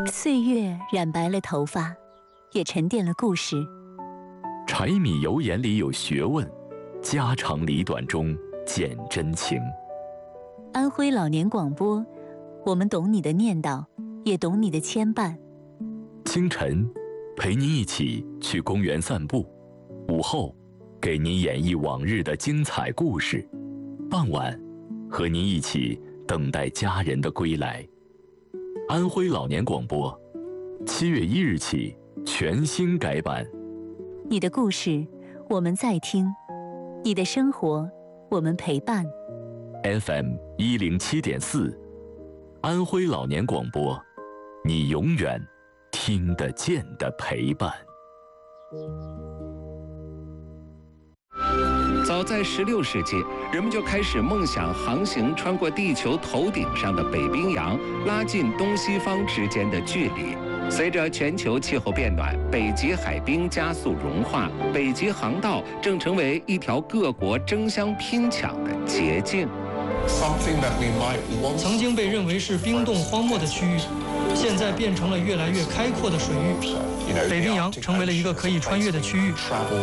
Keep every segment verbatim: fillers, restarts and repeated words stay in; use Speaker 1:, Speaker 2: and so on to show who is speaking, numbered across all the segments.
Speaker 1: 岁月染白了头发，也沉淀了故事。
Speaker 2: 柴米油盐里有学问，家长里短中见真情。
Speaker 1: 安徽老年广播，我们懂你的念叨，也懂你的牵绊。
Speaker 2: 清晨，陪您一起去公园散步；午后，给您演绎往日的精彩故事；傍晚，和您一起等待家人的归来。安徽老年广播，七月一日起全新改版。
Speaker 1: 你的故事，我们在听；你的生活，我们陪伴。
Speaker 2: F M 一零七点四，安徽老年广播，你永远听得见的陪伴。
Speaker 3: 早在十六世纪，人们就开始梦想航行穿过地球头顶上的北冰洋，拉近东西方之间的距离。随着全球气候变暖，北极海冰加速融化，北极航道正成为一条各国争相拼抢的捷径。
Speaker 4: 曾经被认为是冰冻荒漠的区域，现在变成了越来越开阔的水域。北冰洋成为了一个可以穿越的区域。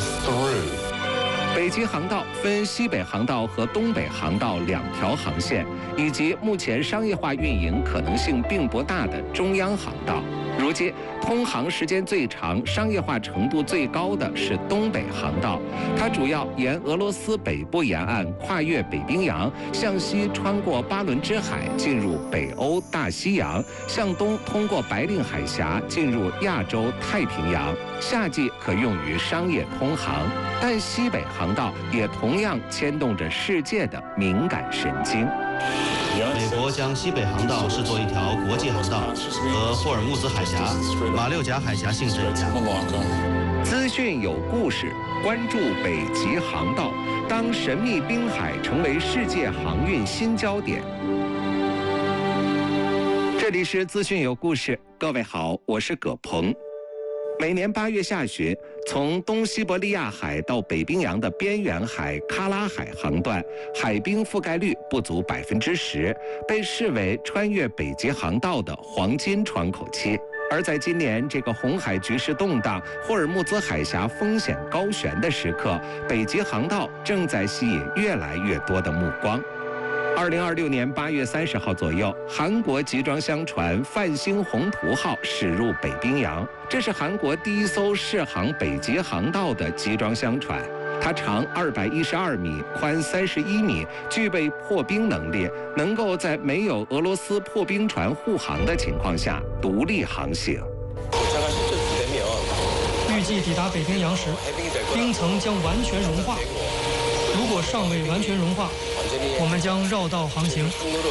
Speaker 3: 北极航道分西北航道和东北航道两条航线，以及目前商业化运营可能性并不大的中央航道。如今，通航时间最长、商业化程度最高的是东北航道，它主要沿俄罗斯北部沿岸跨越北冰洋，向西穿过巴伦支海进入北欧大西洋，向东通过白令海峡进入亚洲太平洋。夏季可用于商业通航，但西北航道也同样牵动着世界的敏感神经。
Speaker 5: 美国将西北航道视作一条国际航道，和霍尔木兹海峡、马六甲海峡性质一样。
Speaker 3: 资讯有故事，关注北极航道，当神秘冰海成为世界航运新焦点。这里是资讯有故事，各位好，我是葛鹏。每年八月下旬，从东西伯利亚海到北冰洋的边缘海喀拉海航段，海冰覆盖率不足百分之十，被视为穿越北极航道的黄金窗口期。而在今年这个红海局势动荡、霍尔木兹海峡风险高悬的时刻，北极航道正在吸引越来越多的目光。二零二六年八月三十号左右，韩国集装箱船泛星宏图号驶入北冰洋，这是韩国第一艘试航北极航道的集装箱船。它长二百一十二米，宽三十一米，具备破冰能力，能够在没有俄罗斯破冰船护航的情况下独立航行。
Speaker 4: 预计抵达北冰洋时，冰层将完全融化。如果尚未完全融化，我们将绕道航行。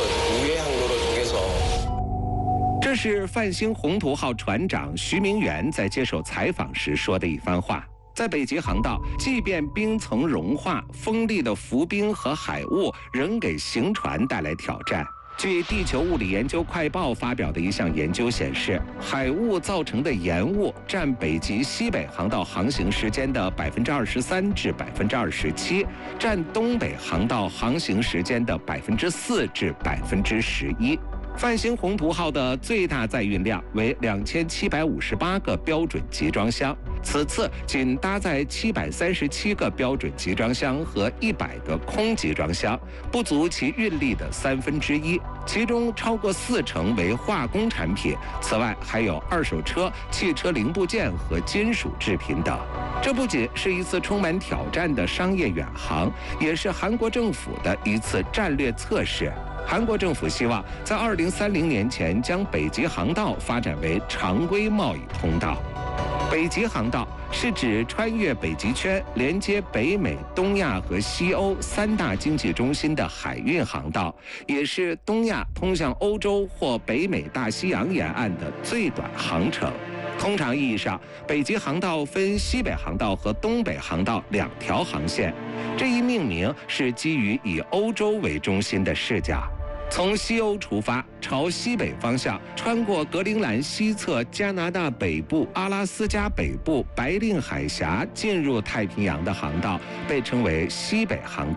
Speaker 3: 这是泛星宏图号船长徐明元在接受采访时说的一番话。在北极航道，即便冰层融化，锋利的浮冰和海雾仍给行船带来挑战。据地球物理研究快报发表的一项研究显示，海雾造成的延误占北极西北航道航行时间的百分之二十三至百分之二十七，占东北航道航行时间的百分之四至百分之十一。泛星宏图号的最大载运量为两千七百五十八个标准集装箱，此次仅搭载七百三十七个标准集装箱和一百个空集装箱，不足其运力的三分之一，其中超过四成为化工产品，此外还有二手车、汽车零部件和金属制品等。这不仅是一次充满挑战的商业远航，也是韩国政府的一次战略测试。韩国政府希望在二零三零年前将北极航道发展为常规贸易通道。北极航道是指穿越北极圈，连接北美、东亚和西欧三大经济中心的海运航道，也是东亚通向欧洲或北美大西洋沿岸的最短航程。通常意义上，北极航道分西北航道和东北航道两条航线，这一命名是基于以欧洲为中心的视角。从西欧出发，朝西北方向穿过格陵兰西侧、加拿大北部、阿拉斯加北部、白令海峡进入太平洋的航道被称为西北航道。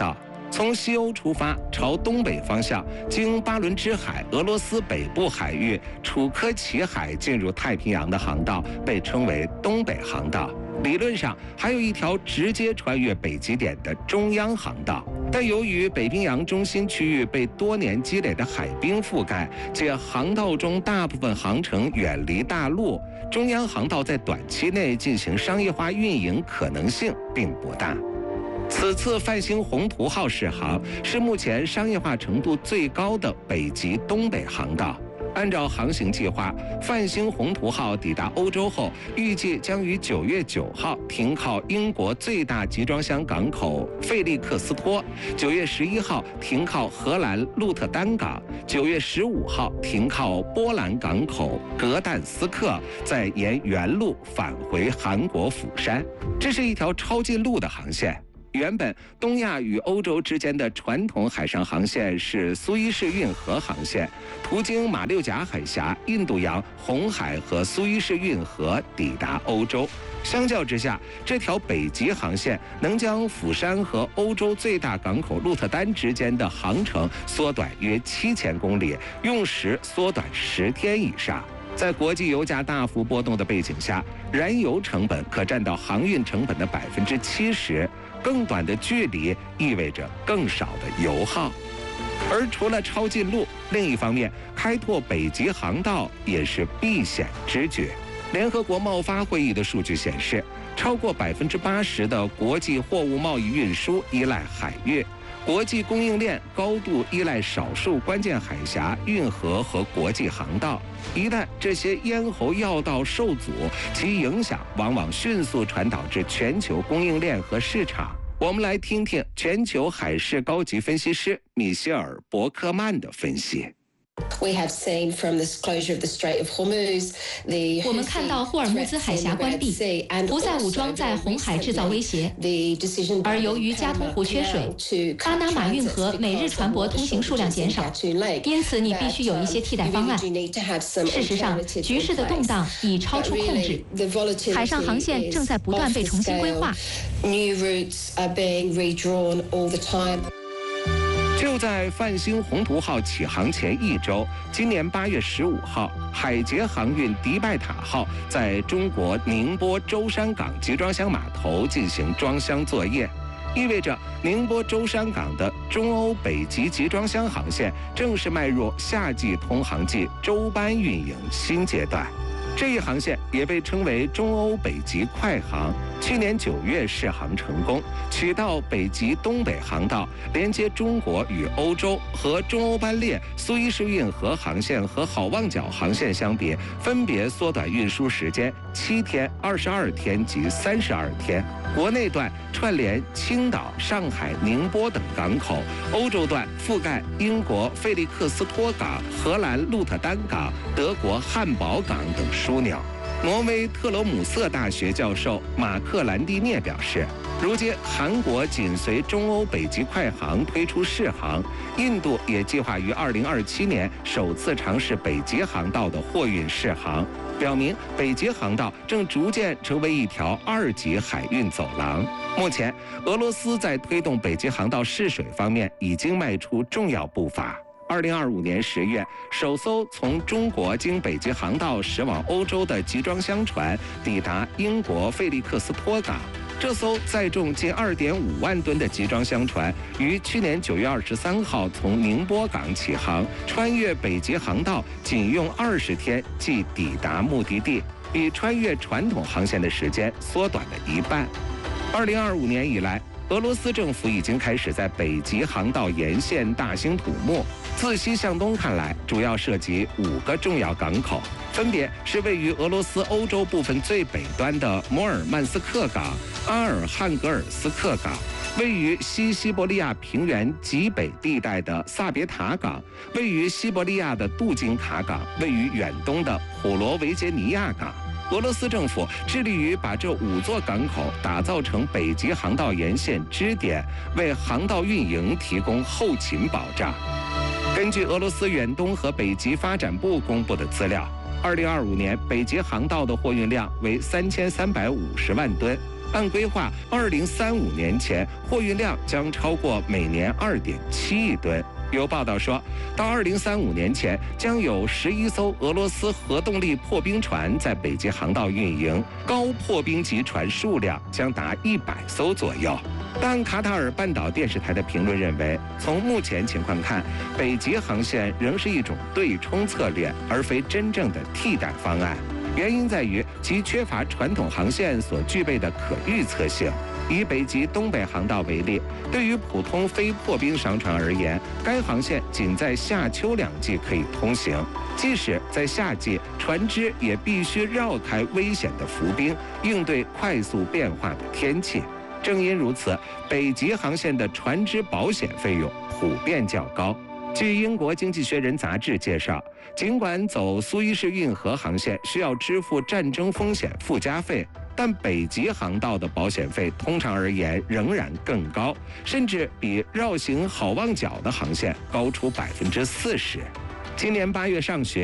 Speaker 3: 从西欧出发，朝东北方向，经巴伦支海、俄罗斯北部海域、楚科奇海进入太平洋的航道被称为东北航道。理论上还有一条直接穿越北极点的中央航道，但由于北冰洋中心区域被多年积累的海冰覆盖，且航道中大部分航程远离大陆，中央航道在短期内进行商业化运营可能性并不大。此次泛星宏图号试航是目前商业化程度最高的北极东北航道。按照航行计划，泛星宏图号抵达欧洲后，预计将于九月九号停靠英国最大集装箱港口费利克斯托，九月十一号停靠荷兰鹿特丹港，九月十五号停靠波兰港口格但斯克，再沿原路返回韩国釜山。这是一条超近陆的航线。原本东亚与欧洲之间的传统海上航线是苏伊士运河航线，途经马六甲海峡、印度洋、红海和苏伊士运河抵达欧洲。相较之下，这条北极航线能将釜山和欧洲最大港口鹿特丹之间的航程缩短约七千公里，用时缩短十天以上。在国际油价大幅波动的背景下，燃油成本可占到航运成本的百分之七十。更短的距离意味着更少的油耗。而除了超近陆，另一方面，开拓北极航道也是避险之举。联合国贸发会议的数据显示，超过百分之八十的国际货物贸易运输依赖海运。国际供应链高度依赖少数关键海峡、运河和国际航道。一旦这些咽喉要道受阻，其影响往往迅速传导至全球供应链和市场。我们来听听全球海事高级分析师米歇尔·伯克曼的分析。
Speaker 6: We have seen from the closure of the Strait of Hormuz, the
Speaker 7: 我们看到霍尔木兹海峡关闭，不再武装在红海制造威胁。而由于加通湖缺水，巴拿马运河每日船舶通行数量减少，因此你必须有一些替代方案。事实上，局势的动荡已超出控制，海上航线正在不断被重新规划。
Speaker 6: New routes are being redrawn all the time.
Speaker 3: 就在泛星宏图号起航前一周，今年八月十五号，海捷航运迪拜塔号在中国宁波舟山港集装箱码头进行装箱作业，意味着宁波舟山港的中欧北极集装箱航线正式迈入夏季通航季周班运营新阶段。这一航线也被称为中欧北极快航，去年九月试航成功，取道北极东北航道，连接中国与欧洲。和中欧班列、苏伊士运河航线和好望角航线相比，分别缩短运输时间七天、二十二天及三十二天。国内段串联青岛、上海、宁波等港口，欧洲段覆盖英国费利克斯托港、荷兰鹿特丹港、德国汉堡港等枢纽。挪威特罗姆瑟大学教授马克兰蒂涅表示，如今韩国紧随中欧北极快航推出试航，印度也计划于二零二七年首次尝试北极航道的货运试航，表明北极航道正逐渐成为一条二级海运走廊。目前，俄罗斯在推动北极航道试水方面已经迈出重要步伐。二零二五年十月，首艘从中国经北极航道驶往欧洲的集装箱船抵达英国费利克斯托港。这艘载重近二点五万吨的集装箱船于去年九月二十三号从宁波港起航，穿越北极航道仅用二十天即抵达目的地，比穿越传统航线的时间缩短了一半。二零二五年以来，俄罗斯政府已经开始在北极航道沿线大兴土木。自西向东看来，主要涉及五个重要港口，分别是位于俄罗斯欧洲部分最北端的摩尔曼斯克港、阿尔汉格尔斯克港，位于西西伯利亚平原极北地带的萨别塔港，位于西伯利亚的杜金卡港，位于远东的普罗维杰尼亚港。俄罗斯政府致力于把这五座港口打造成北极航道沿线支点，为航道运营提供后勤保障。 根据俄罗斯远东和北极发展部公布的资料，二零二五年北极航道的货运量为三千三百五十万吨。按规划，二零三五年前货运量将超过每年二点七亿吨。有报道说，到二零三五年前，将有十一艘俄罗斯核动力破冰船在北极航道运营，高破冰级船数量将达一百艘左右。但卡塔尔半岛电视台的评论认为，从目前情况看，北极航线仍是一种对冲策略，而非真正的替代方案。原因在于其缺乏传统航线所具备的可预测性。以北极东北航道为例，对于普通非破冰商船而言，该航线仅在夏秋两季可以通行，即使在夏季，船只也必须绕开危险的浮冰，应对快速变化的天气。正因如此，北极航线的船只保险费用普遍较高。据英国《经济学人》杂志介绍，尽管走苏伊士运河航线需要支付战争风险附加费，但北极航道的保险费通常而言仍然更高，甚至比绕行好望角的航线高出百分之四十。今年八月上旬，